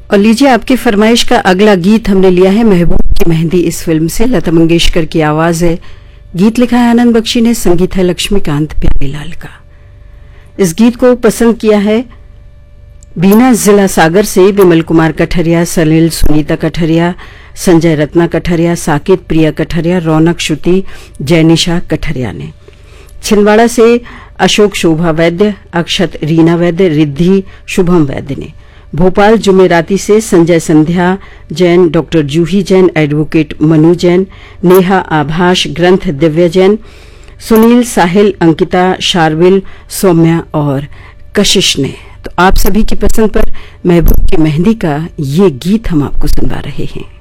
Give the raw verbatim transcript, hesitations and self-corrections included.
और लीजिए आपकी फरमाइश का अगला गीत हमने लिया है महबूब की मेहंदी इस फिल्म से। लता मंगेशकर की आवाज है, गीत लिखा है आनंद बख्शी ने, संगीत है लक्ष्मीकांत प्यारेलाल का। इस गीत को पसंद किया है बीना जिला सागर से विमल कुमार कठरिया, सलील सुनीता कठरिया, संजय रत्ना कठरिया, साकेत प्रिया कठरिया, रौनक श्रुति, जैनिशा कठरिया ने। छिंदवाड़ा से अशोक शोभा वैद्य, अक्षत रीना वैद्य, रिद्धि शुभम वैद्य ने। भोपाल जुमेराती से संजय संध्या जैन, डॉक्टर जूही जैन, एडवोकेट मनु जैन, नेहा आभाष, ग्रंथ दिव्या जैन, सुनील साहिल, अंकिता शारविल, सौम्या और कशिश ने। तो आप सभी की पसंद पर महबूब की मेहंदी का ये गीत हम आपको सुनवा रहे हैं।